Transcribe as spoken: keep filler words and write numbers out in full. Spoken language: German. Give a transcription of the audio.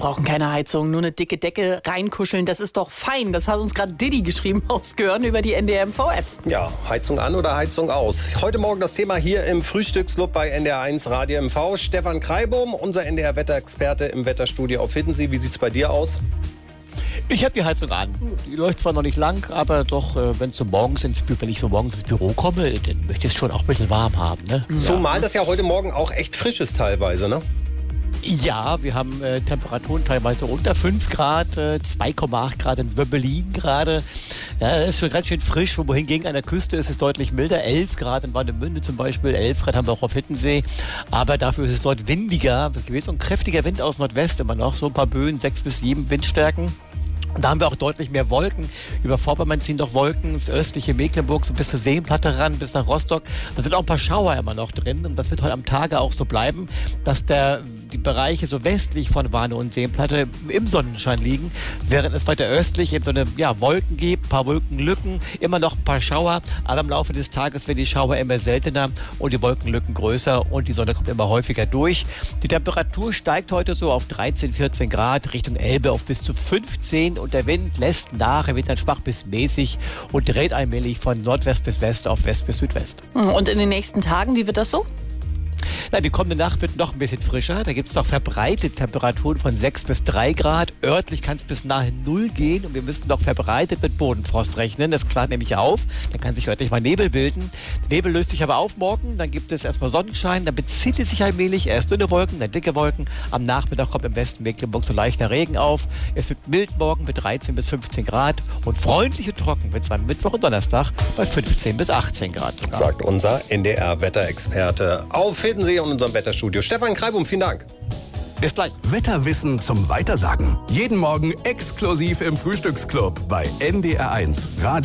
brauchen keine Heizung, nur eine dicke Decke reinkuscheln. Das ist doch fein. Das hat uns gerade Diddy geschrieben aus Görn über die N D R M V-App. Ja, Heizung an oder Heizung aus. Heute Morgen das Thema hier im Frühstücksclub bei N D R eins Radio M V. Stefan Kreibum, unser N D R-Wetterexperte im Wetterstudio auf Hiddensee. Wie sieht's bei dir aus? Ich habe die Heizung an. Die läuft zwar noch nicht lang, aber doch, äh, wenn, so morgens ins, wenn ich so morgens ins Büro komme, dann möchte ich es schon auch ein bisschen warm haben. Ne? Zumal Ja. das ja heute Morgen auch echt frisch ist teilweise, ne? Ja, wir haben äh, Temperaturen teilweise unter fünf Grad, äh, zwei Komma acht Grad in Wöbbelin gerade. Ja, das ist schon ganz schön frisch. Wohingegen an der Küste ist es deutlich milder. elf Grad in Warnemünde zum Beispiel, elf Grad haben wir auch auf Hiddensee. Aber dafür ist es dort windiger. Es geht so ein kräftiger Wind aus Nordwest immer noch. So ein paar Böen, sechs bis sieben Windstärken. Und da haben wir auch deutlich mehr Wolken. Über Vorpommern ziehen doch Wolken, das östliche Mecklenburg so bis zur Seenplatte ran, bis nach Rostock. Da sind auch ein paar Schauer immer noch drin. Und das wird heute am Tage auch so bleiben, dass der, die Bereiche so westlich von Warnow und Seenplatte im Sonnenschein liegen, während es weiter östlich eben so eine ja, Wolken gibt, ein paar Wolkenlücken, immer noch ein paar Schauer. Aber im Laufe des Tages werden die Schauer immer seltener und die Wolkenlücken größer und die Sonne kommt immer häufiger durch. Die Temperatur steigt heute so auf dreizehn, vierzehn Grad, Richtung Elbe auf bis zu fünfzehn. Und der Wind lässt nach, er wird dann schwach bis mäßig und dreht allmählich von Nordwest bis West auf West bis Südwest. Und in den nächsten Tagen, wie wird das so? Na, die kommende Nacht wird noch ein bisschen frischer. Da gibt es noch verbreitet Temperaturen von sechs bis drei Grad. Örtlich kann es bis nahe null gehen und wir müssen noch verbreitet mit Bodenfrost rechnen. Das klart nämlich auf. Da kann sich örtlich mal Nebel bilden. Der Nebel löst sich aber auf morgen. Dann gibt es erstmal Sonnenschein. Dann bezieht es sich allmählich. Erst dünne Wolken, dann dicke Wolken. Am Nachmittag kommt im Westen Mecklenburg so leichter Regen auf. Es wird mild morgen mit dreizehn bis fünfzehn Grad. Und freundlich und trocken wird es am Mittwoch und Donnerstag bei fünfzehn bis achtzehn Grad sogar. Sagt unser N D R-Wetterexperte auf Hiddensee und unserem Wetterstudio. Stefan Kreibum, vielen Dank. Bis gleich. Wetterwissen zum Weitersagen. Jeden Morgen exklusiv im Frühstücksclub bei N D R eins Radio.